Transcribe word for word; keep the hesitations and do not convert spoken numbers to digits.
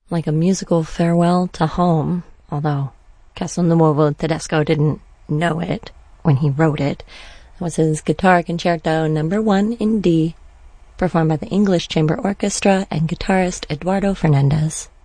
like a musical farewell to home, although Castelnuovo Tedesco didn't know it when he wrote it. It was his Guitar Concerto number one in D, performed by the English Chamber Orchestra and guitarist Eduardo Fernandez.